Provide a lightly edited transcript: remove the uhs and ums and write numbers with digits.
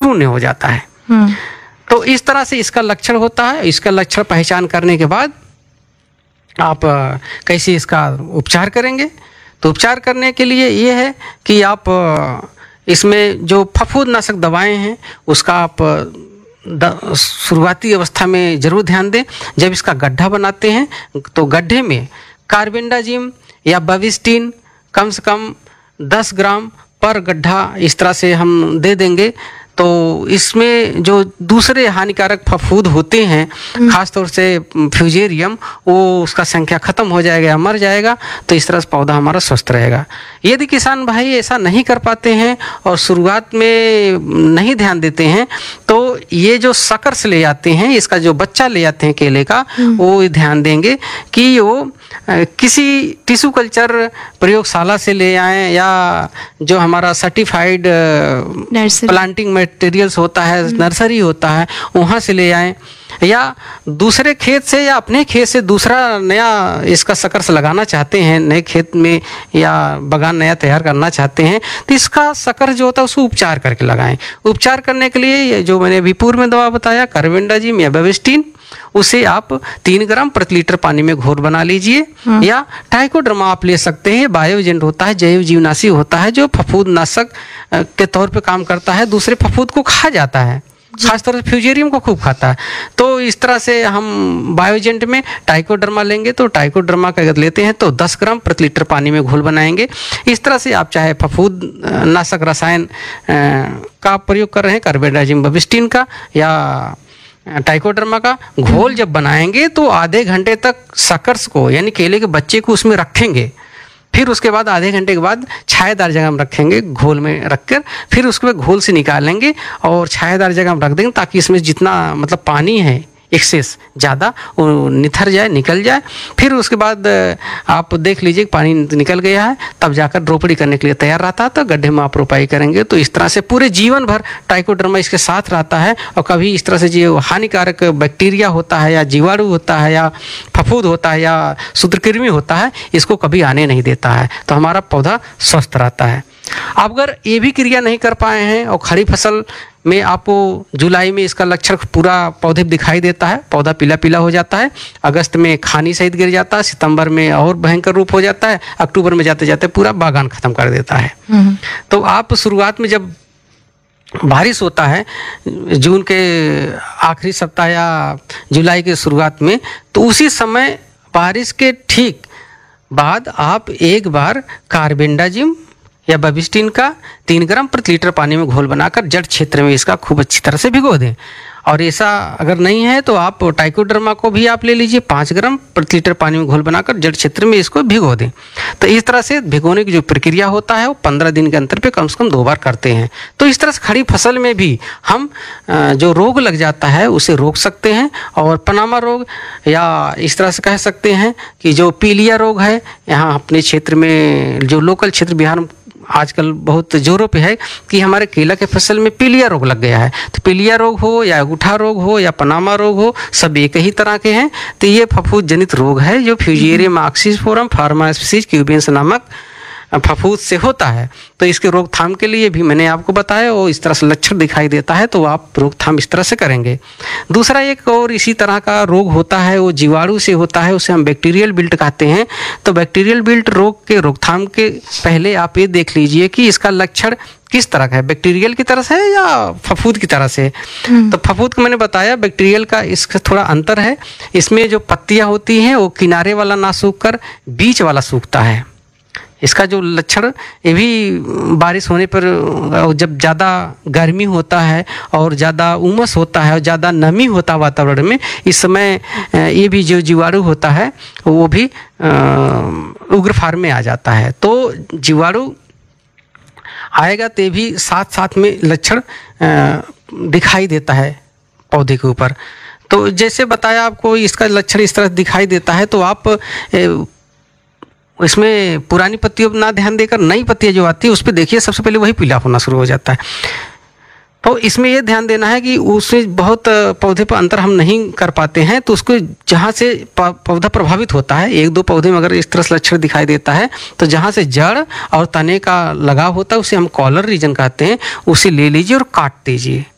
शून्य हो जाता है। तो इस तरह से इसका लक्षण होता है। इसका लक्षण पहचान करने के बाद आप कैसे इसका उपचार करेंगे? तो उपचार करने के लिए ये है कि आप इसमें जो फफूंदनाशक दवाएं हैं उसका आप शुरुआती अवस्था में ज़रूर ध्यान दें। जब इसका गड्ढा बनाते हैं तो गड्ढे में कार्बेंडाजिम या बविस्टिन कम से कम 10 ग्राम पर गड्ढा इस तरह से हम दे देंगे। तो इसमें जो दूसरे हानिकारक फफूंद होते हैं, खासतौर से फ्यूजेरियम, वो उसका संख्या खत्म हो जाएगा या मर जाएगा। तो इस तरह से पौधा हमारा स्वस्थ रहेगा। यदि किसान भाई ऐसा नहीं कर पाते हैं और शुरुआत में नहीं ध्यान देते हैं तो ये जो सकर्स ले आते हैं, इसका जो बच्चा ले आते हैं केले का, वो ध्यान देंगे कि वो किसी टिश्यू कल्चर प्रयोगशाला से ले आएँ या जो हमारा सर्टिफाइड प्लांटिंग मटेरियल्स होता है, नर्सरी होता है, वहाँ से ले आएँ, या दूसरे खेत से या अपने खेत से दूसरा नया इसका सकर्स लगाना चाहते हैं, नए खेत में या बागान नया तैयार करना चाहते हैं, तो इसका सकर्स जो होता है उसको उपचार करके लगाएं। उपचार करने के लिए जो मैंने अभी पूर्व में दवा बताया, कार्बेंडाजिम या बेविस्टिन, उसे आप 3 ग्राम प्रति लीटर पानी में घोर बना लीजिए। या ट्राइकोडर्मा आप ले सकते हैं, बायो एजेंट होता है, जैव जीवनाशी होता है, जो फफूंदनाशक के तौर पे काम करता है, दूसरे फफूंद को खा जाता है, खासतौर से फ्यूजेरियम को खूब खाता है। तो इस तरह से हम बायो एजेंट में ट्राइकोडर्मा लेंगे, तो ट्राइकोडर्मा का अगर लेते हैं तो 10 ग्राम प्रति लीटर पानी में घोल बनाएंगे। इस तरह से आप चाहे फफूंदनाशक रसायन का प्रयोग कर रहे हैं, कार्बेंडाजिम बविस्टिन का या ट्राइकोडर्मा का घोल जब बनाएंगे तो आधे घंटे तक सकर्स को यानी केले के बच्चे को उसमें रखेंगे। फिर उसके बाद आधे घंटे के बाद छायादार जगह में रखेंगे, घोल में रखकर फिर उसके घोल से निकालेंगे और छायादार जगह में रख देंगे, ताकि इसमें जितना मतलब पानी है एक्सेस ज़्यादा वो निथर जाए, निकल जाए। फिर उसके बाद आप देख लीजिए पानी निकल गया है, तब जाकर रोपड़ी करने के लिए तैयार रहता है, तो गड्ढे में आप रोपाई करेंगे। तो इस तरह से पूरे जीवन भर ट्राइकोडर्मा इसके साथ रहता है और कभी इस तरह से जो हानिकारक बैक्टीरिया होता है या जीवाणु होता है या फफूंद होता है या सूत्रकृमि होता है, इसको कभी आने नहीं देता है। तो हमारा पौधा स्वस्थ रहता है। आप अगर ये भी क्रिया नहीं कर पाए हैं और खड़ी फसल में आपको जुलाई में इसका लक्षण पूरा पौधे दिखाई देता है, पौधा पीला पीला हो जाता है, अगस्त में खानी सहित गिर जाता है, सितंबर में और भयंकर रूप हो जाता है, अक्टूबर में जाते जाते पूरा बागान खत्म कर देता है। तो आप शुरुआत में जब बारिश होता है जून के आखिरी सप्ताह या जुलाई के शुरुआत में, तो उसी समय बारिश के ठीक बाद आप एक बार कार्बेंडाजिम या बविस्टिन का 3 ग्राम प्रति लीटर पानी में घोल बनाकर जड़ क्षेत्र में इसका खूब अच्छी तरह से भिगो दें। और ऐसा अगर नहीं है तो आप ट्राइकोडर्मा को भी आप ले लीजिए, 5 ग्राम प्रति लीटर पानी में घोल बनाकर जड़ क्षेत्र में इसको भिगो दें। तो इस तरह से भिगोने की जो प्रक्रिया होता है वो 15 दिन के अंतर पे कम से कम 2 बार करते हैं। तो इस तरह से खड़ी फसल में भी हम जो रोग लग जाता है उसे रोक सकते हैं। और पनामा रोग या इस तरह से कह सकते हैं कि जो पीलिया रोग है, यहाँ अपने क्षेत्र में जो लोकल क्षेत्र बिहार में आजकल बहुत जोरों पे है कि हमारे केला के फसल में पीलिया रोग लग गया है। तो पीलिया रोग हो या गुठा रोग हो या पनामा रोग हो, सब एक ही तरह के हैं। तो ये फफूंद जनित रोग है जो फ्यूजेरियम ऑक्सीफोरम फार्मास्पीसीज क्यूबेंस नामक फफूंद से होता है। तो इसके रोकथाम के लिए भी मैंने आपको बताया, और इस तरह से लक्षण दिखाई देता है तो आप रोकथाम इस तरह से करेंगे। दूसरा एक और इसी तरह का रोग होता है, वो जीवाणु से होता है, उसे हम बैक्टीरियल विल्ट कहते हैं। तो बैक्टीरियल विल्ट रोग के रोकथाम के पहले आप ये देख लीजिए कि इसका लक्षण किस तरह का है, बैक्टीरियल की तरह से है या फफूंद की तरह से। तो फफूंद को मैंने बताया, बैक्टीरियल का इसका थोड़ा अंतर है। इसमें जो पत्तियां होती हैं वो किनारे वाला ना सूख कर बीच वाला सूखता है। इसका जो लक्षण ये भी बारिश होने पर, जब ज़्यादा गर्मी होता है और ज़्यादा उमस होता है और ज़्यादा नमी होता है वातावरण में, इस समय ये भी जो जीवाणु होता है वो भी उग्र फार्म में आ जाता है। तो जीवाणु आएगा तो भी साथ साथ में लक्षण दिखाई देता है पौधे के ऊपर। तो जैसे बताया आपको, इसका लक्षण इस तरह दिखाई देता है, तो आप इसमें पुरानी पत्तियों पर ना ध्यान देकर नई पत्तियां जो आती है उस पर देखिए, सबसे पहले वही पीला होना शुरू हो जाता है। तो इसमें यह ध्यान देना है कि उसमें बहुत पौधे पर अंतर हम नहीं कर पाते हैं, तो उसको जहाँ से पौधा प्रभावित होता है, 1-2 पौधे में अगर इस तरह से लक्षण दिखाई देता है, तो जहाँ से जड़ और तने का लगाव होता है उसे हम कॉलर रीजन कहते हैं, उसे ले लीजिए और काट दीजिए।